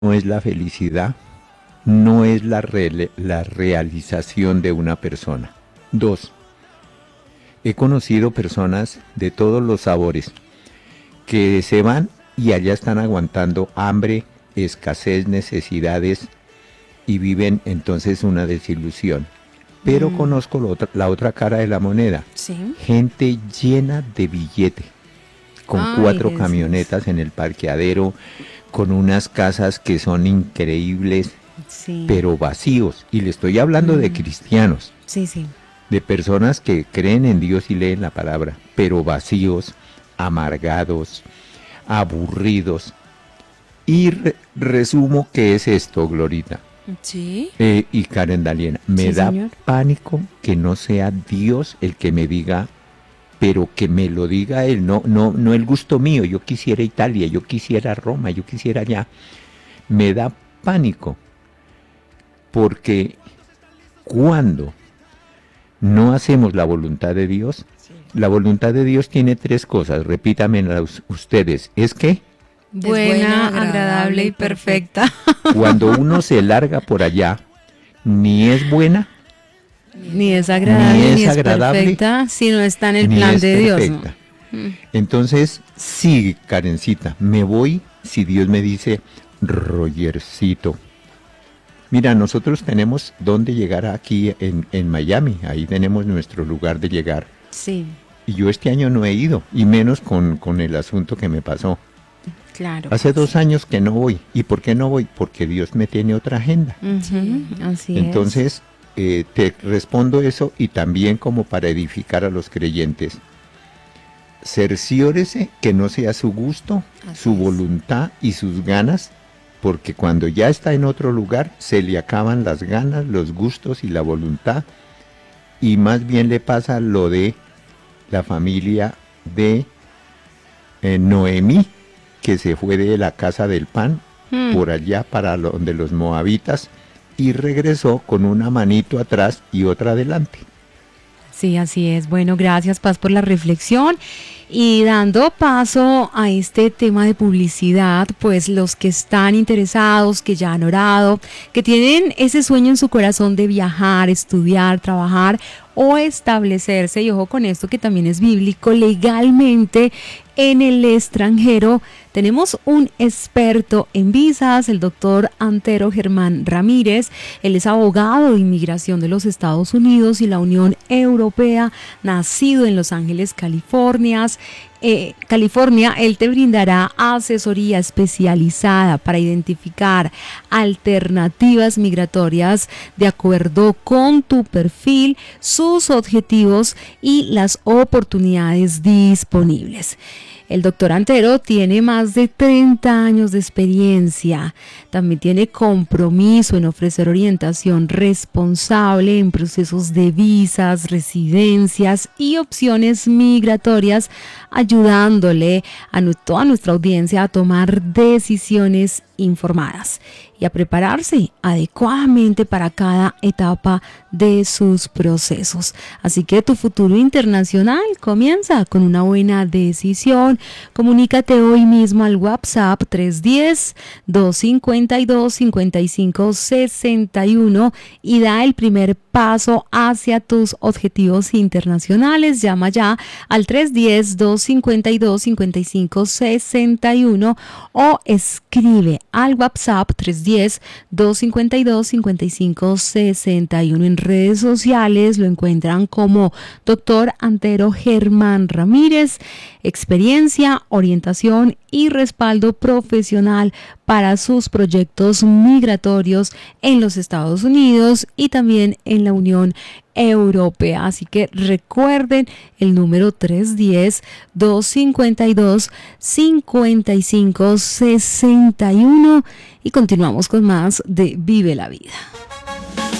no es la felicidad, no es la realización de una persona. 2. He conocido personas de todos los sabores que se van y allá están aguantando hambre, escasez, necesidades y viven entonces una desilusión. Pero conozco la otra cara de la moneda. Sí. Gente llena de billete, con Ay, 4 Jesús. camionetas en el parqueadero, con unas casas que son increíbles, Sí. pero vacíos. Y le estoy hablando de cristianos, Sí, sí. de personas que creen en Dios y leen la palabra, pero vacíos, amargados, aburridos. Y resumo que es esto, Glorita. Sí. Y Karen Daliena, me Sí, da señor. pánico que no sea Dios el que me diga, pero que me lo diga él, no el gusto mío. Yo quisiera Italia, yo quisiera Roma, yo quisiera allá. Me da pánico porque cuando no hacemos la voluntad de Dios, la voluntad de Dios tiene 3 cosas, repítamelas ustedes, es que Buena, agradable y perfecta. cuando uno se larga por allá, ni es buena, Ni es agradable, Ni ni es es agradable, perfecta, si no está en el ni plan es de Dios. ¿no? perfecta. Entonces, sí, Karencita, me voy si Dios me dice, Rogercito. Mira, nosotros tenemos dónde llegar aquí en Miami, ahí tenemos nuestro lugar de llegar. Sí, Y yo este año no he ido, y menos con el asunto que me pasó. claro. Hace 2 años que no voy. ¿Y por qué no voy? Porque Dios me tiene otra agenda. Ujú, así es. Entonces, te respondo eso y también como para edificar a los creyentes. Cerciórese que no sea su gusto, Así su es. voluntad y sus ganas, porque cuando ya está en otro lugar se le acaban las ganas, los gustos y la voluntad, y más bien le pasa lo de la familia de Noemí, que se fue de la casa del pan por allá para donde los moabitas y regresó con una manito atrás y otra adelante. Sí, así es. Bueno, gracias, Paz, por la reflexión. Y dando paso a este tema de publicidad, pues los que están interesados, que ya han orado, que tienen ese sueño en su corazón de viajar, estudiar, trabajar o establecerse, y ojo con esto que también es bíblico, legalmente en el extranjero, tenemos un experto en visas, el doctor Antero Germán Ramírez. Él es abogado de inmigración de los Estados Unidos y la Unión Europea, nacido en Los Ángeles, California. Él te brindará asesoría especializada para identificar alternativas migratorias de acuerdo con tu perfil, sus objetivos y las oportunidades disponibles. El doctor Antero tiene más de 30 años de experiencia. También tiene compromiso en ofrecer orientación responsable en procesos de visas, residencias y opciones migratorias, ayudándole a toda nuestra audiencia a tomar decisiones informadas y a prepararse adecuadamente para cada etapa de sus procesos. Así que tu futuro internacional comienza con una buena decisión. Comunícate hoy mismo al WhatsApp 310-252-5561 y da el primer paso hacia tus objetivos internacionales. Llama ya al 310-252-5561 o escribe al WhatsApp 310-252-5561. En redes sociales lo encuentran como Dr. Antero Germán Ramírez. Experiencia, orientación y respaldo profesional para sus proyectos migratorios en los Estados Unidos y también en la Unión Europea. Así que recuerden el número 310-252-5561 y continuamos con más de Vive la Vida.